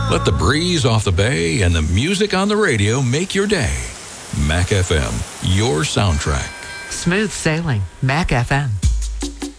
Let the breeze off the bay and the music on the radio make your day. Mac FM, your soundtrack. Smooth sailing. Mac FM.